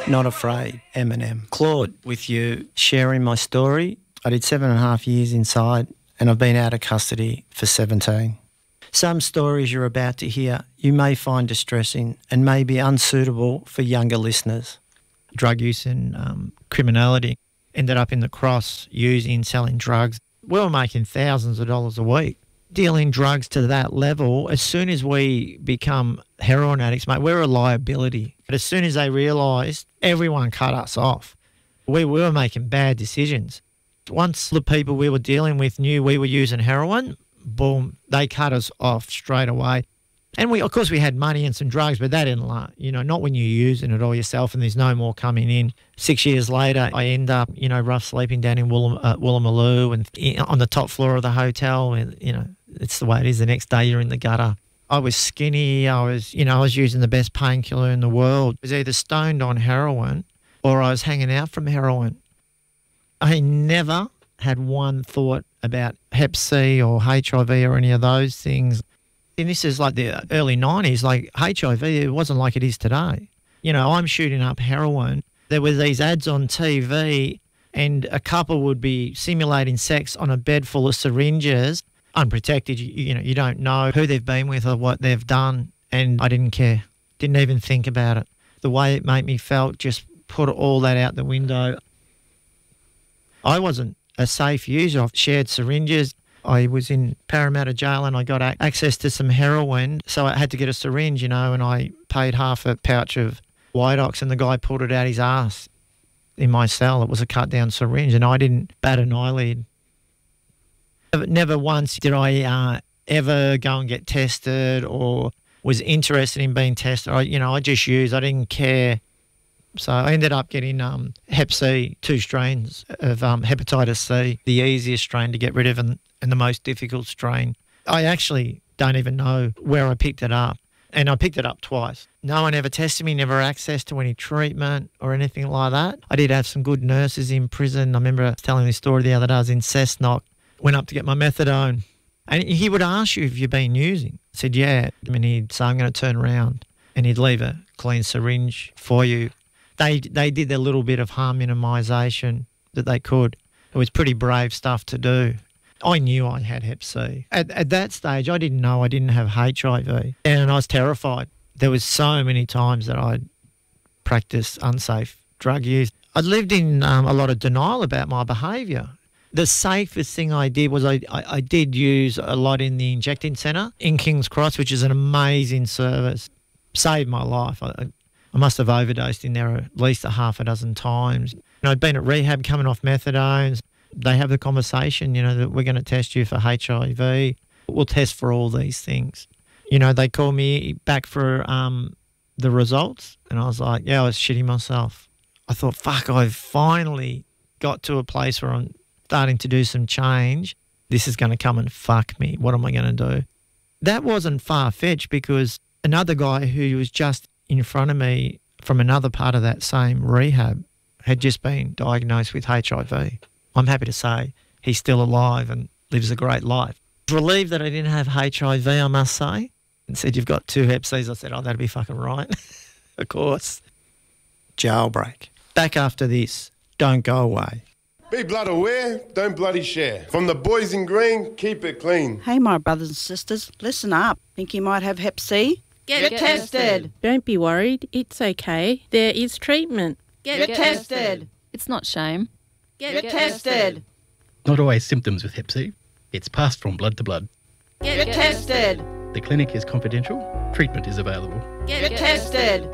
Not afraid, Eminem. Claude, with you sharing my story. I did 7.5 years inside and I've been out of custody for 17. Some stories you're about to hear you may find distressing and may be unsuitable for younger listeners. Drug use and criminality. Ended up in the cross using, selling drugs. We were making thousands of dollars a week. Dealing drugs to that level, as soon as we become heroin addicts, mate, we're a liability. But as soon as they realised, everyone cut us off. We were making bad decisions. Once the people we were dealing with knew we were using heroin, boom, they cut us off straight away. And of course we had money and some drugs, but that didn't last, not when you're using it all yourself and there's no more coming in. 6 years later, I end up, rough sleeping down in Woolloomooloo and on the top floor of the hotel. And, it's the way it is. The next day you're in the gutter. I was skinny. I was using the best painkiller in the world. I was either stoned on heroin or I was hanging out from heroin. I never had one thought about Hep C or HIV or any of those things. And this is like the early 90s, like HIV, it wasn't like it is today. I'm shooting up heroin. There were these ads on TV and a couple would be simulating sex on a bed full of syringes, unprotected. You don't know who they've been with or what they've done. And I didn't care. Didn't even think about it. The way it made me felt just put all that out the window. I wasn't a safe user. I've shared syringes. I was in Parramatta Jail and I got access to some heroin, so I had to get a syringe, and I paid half a pouch of Widox and the guy pulled it out his ass in my cell. It was a cut-down syringe and I didn't bat an eyelid. Never once did I ever go and get tested or was interested in being tested. I just used. I didn't care. So I ended up getting Hep C, 2 strains of hepatitis C, the easiest strain to get rid of and the most difficult strain. I actually don't even know where I picked it up, and I picked it up twice. No one ever tested me, never access to any treatment or anything like that. I did have some good nurses in prison. I remember telling this story the other day. I was in Cessnock, went up to get my methadone, and he would ask you if you've been using. I said, yeah. And he'd say, I'm going to turn around, and he'd leave a clean syringe for you. They did their little bit of harm minimisation that they could. It was pretty brave stuff to do. I knew I had Hep C. At that stage, I didn't know I didn't have HIV, and I was terrified. There was so many times that I'd practiced unsafe drug use. I lived in a lot of denial about my behaviour. The safest thing I did was I did use a lot in the injecting centre in King's Cross, which is an amazing service. Saved my life. I must have overdosed in there at least a half a dozen times. I'd been at rehab coming off methadones. They have the conversation, that we're going to test you for HIV. We'll test for all these things. They call me back for the results, and I was like, yeah, I was shitting myself. I thought, fuck, I've finally got to a place where I'm starting to do some change. This is going to come and fuck me. What am I going to do? That wasn't far-fetched because another guy who was just in front of me from another part of that same rehab had just been diagnosed with HIV. I'm happy to say he's still alive and lives a great life. Relieved that I didn't have HIV, I must say. And said, you've got 2 Hep Cs. I said, oh, that'd be fucking right. Of course. Jailbreak. Back after this. Don't go away. Be blood aware, don't bloody share. From the boys in green, keep it clean. Hey, my brothers and sisters, listen up. Think you might have Hep C? Get tested. Don't be worried. It's okay. There is treatment. Get tested. It's not shame. Get tested. Not always symptoms with Hep C. It's passed from blood to blood. Get tested. The clinic is confidential. Treatment is available. Get tested.